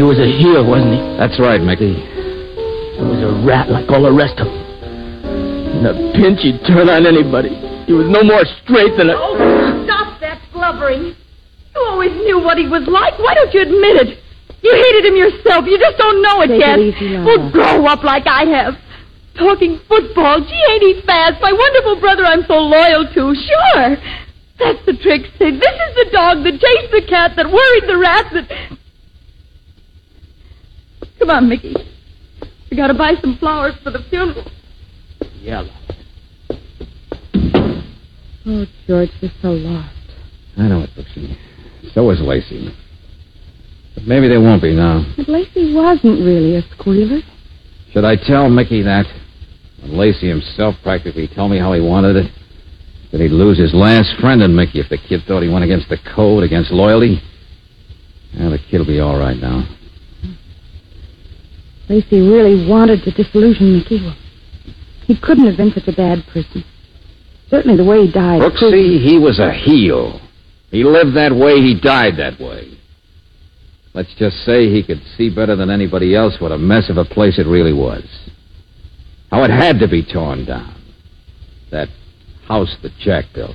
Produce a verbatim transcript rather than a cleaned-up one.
He was a heel, wasn't he? That's right, Mickey. He was a rat like all the rest of them. In a pinch, he'd turn on anybody. He was no more straight than a... Oh, stop that blubbering. You always knew what he was like. Why don't you admit it? You hated him yourself. You just don't know it Take yet. it easy, Laura. Well, grow up like I have. Talking football. Gee, ain't he fast? My wonderful brother I'm so loyal to. Sure. That's the trick, Sid. This is the dog that chased the cat, that worried the rat, that... Come on, Mickey. We gotta buy some flowers for the funeral. Yeah. Oh, George, you're so lost. I know it, Brooksy. So is Lacey. But maybe they won't be now. But Lacey wasn't really a squealer. Should I tell Mickey that? When Lacey himself practically told me how he wanted it? That he'd lose his last friend in Mickey if the kid thought he went against the code, against loyalty? Well, the kid'll be all right now. Lacey really wanted to disillusion Mickey. Well, he couldn't have been such a bad person. Certainly the way he died. Brooksy, he was a heel. He lived that way, he died that way. Let's just say he could see better than anybody else what a mess of a place it really was. How it had to be torn down. That house that Jack built.